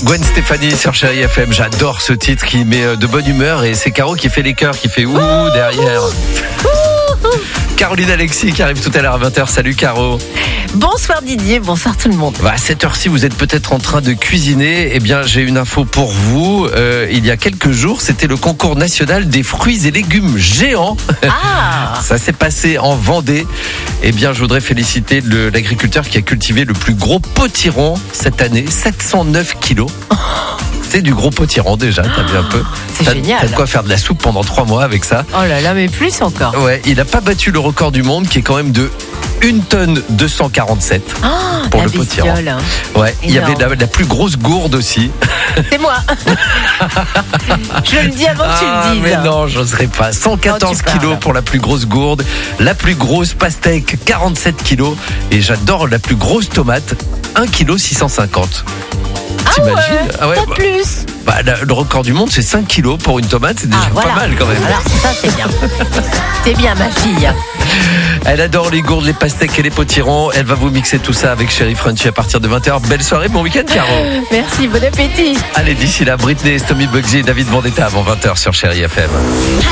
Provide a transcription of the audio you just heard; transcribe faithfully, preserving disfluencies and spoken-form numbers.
Gwen Stefani sur Chérie F M. J'adore ce titre qui met de bonne humeur et c'est Caro qui fait les chœurs, qui fait ouh derrière. Caroline Alexis qui arrive tout à l'heure à vingt heures. Salut Caro. Bonsoir Didier, bonsoir tout le monde. Bah, à cette heure-ci, vous êtes peut-être en train de cuisiner. Eh bien, j'ai une info pour vous. Euh, il y a quelques jours, c'était le concours national des fruits et légumes géants. Ah. Ça s'est passé en Vendée. Eh bien, je voudrais féliciter le, l'agriculteur qui a cultivé le plus gros potiron cette année, sept cent neuf kilos. C'est du gros potiron déjà, t'as vu un peu. C'est t'as, génial. T'as de quoi faire de la soupe pendant trois mois avec ça. Oh là là, mais plus encore. Ouais, il n'a pas battu le record du monde qui est quand même de une tonne deux cent quarante-sept Oh, pour la le potiron. bestiole, hein. Ouais, il y Énorme. avait la, la plus grosse gourde aussi. C'est moi. Je le dis avant que tu Ah, le dises. mais non, j'oserais pas. cent quatorze Oh, tu kilos parles. pour la plus grosse gourde. La plus grosse pastèque, quarante-sept kilos. Et j'adore la plus grosse tomate, un virgule six cent cinquante kilos. Ah T'imagines? ouais, Ah ouais, pas bah, plus. bah, la- le record du monde, c'est cinq kilos pour une tomate. C'est déjà Ah, voilà. pas mal quand même. Alors ça, c'est bien. C'est bien, ma fille. Elle adore les gourdes, les pastèques et les potirons. Elle va vous mixer tout ça avec Chérie Frenchy à partir de vingt heures. Belle soirée, bon week-end, Caro. Merci, bon appétit. Allez, d'ici là, Britney, Stomy Bugsy et David Vendetta avant vingt heures sur Chérie F M.